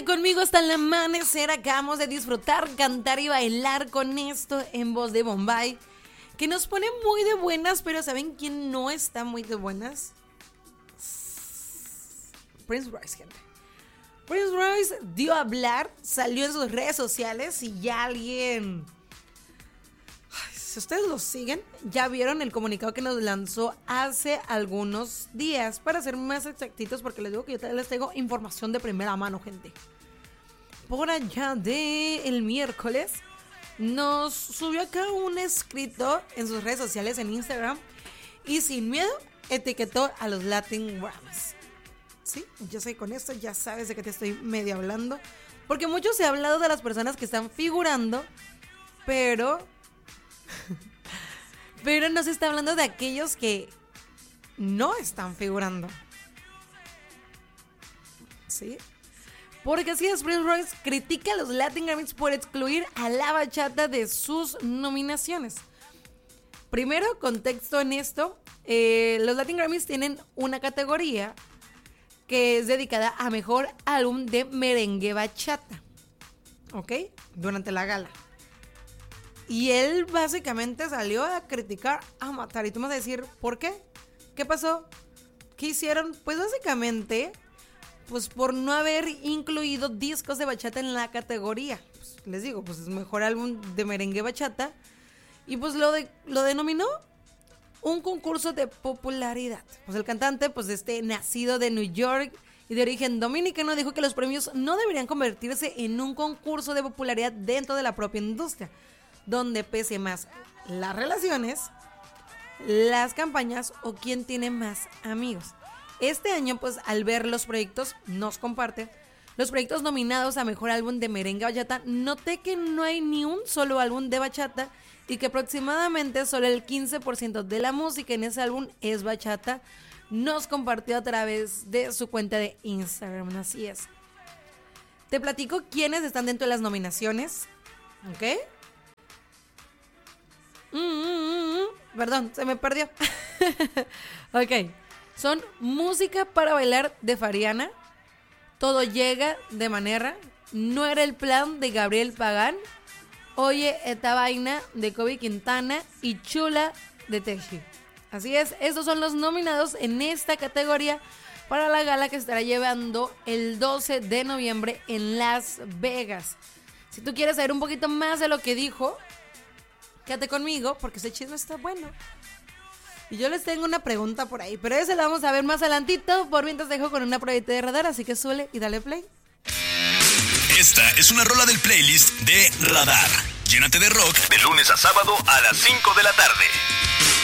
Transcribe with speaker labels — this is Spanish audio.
Speaker 1: conmigo hasta el amanecer. Acabamos de disfrutar, cantar y bailar con esto en voz de Bombay, que nos pone muy de buenas. Pero ¿saben quién no está muy de buenas? Prince Royce, gente. Prince Royce dio a hablar, salió en sus redes sociales y ya alguien... Si ustedes lo siguen, ya vieron el comunicado que nos lanzó hace algunos días. Para ser más exactitos, porque les digo que yo les tengo información de primera mano, gente. Por allá de el miércoles, nos subió acá un escrito en sus redes sociales, en Instagram, y sin miedo etiquetó a los Latin Grammys. Sí, yo sé, con esto ya sabes de qué te estoy medio hablando, porque mucho se ha hablado de las personas que están figurando, pero no se está hablando de aquellos que no están figurando. ¿Sí? Porque así es, Prince Royce critica a los Latin Grammys por excluir a la bachata de sus nominaciones. Primero, contexto en esto. Los Latin Grammys tienen una categoría que es dedicada a mejor álbum de merengue bachata. ¿Ok? Durante la gala. Y él básicamente salió a criticar, a matar. Y tú me vas a decir, ¿por qué? ¿Qué pasó? ¿Qué hicieron? Pues básicamente, pues por no haber incluido discos de bachata en la categoría. Pues les digo, pues es mejor álbum de merengue bachata. Y pues lo denominó un concurso de popularidad. Pues el cantante, pues nacido de New York y de origen dominicano, dijo que los premios no deberían convertirse en un concurso de popularidad dentro de la propia industria, donde pese más las relaciones, las campañas o quién tiene más amigos. Este año, pues, al ver los proyectos, nos comparte los proyectos nominados a mejor álbum de merengue bachata, noté que no hay ni un solo álbum de bachata y que aproximadamente solo el 15% de la música en ese álbum es bachata. Nos compartió a través de su cuenta de Instagram, así es. Te platico quiénes están dentro de las nominaciones, ¿ok? Perdón, se me perdió. Ok. Son Música para bailar de Fariana, Todo llega de Manera, No era el plan de Gabriel Pagán, Oye esta vaina de Kobe Quintana y Chula de Teji. Así es, estos son los nominados en esta categoría para la gala que estará llevando el 12 de noviembre en Las Vegas. Si tú quieres saber un poquito más de lo que dijo, quédate conmigo porque ese chisme está bueno. Y yo les tengo una pregunta por ahí, pero esa la vamos a ver más adelantito. Por mientras dejo con una probadita de Radar, así que suele y dale play.
Speaker 2: Esta es una rola del playlist de Radar. Llénate de rock de lunes a sábado a las 5 de la tarde.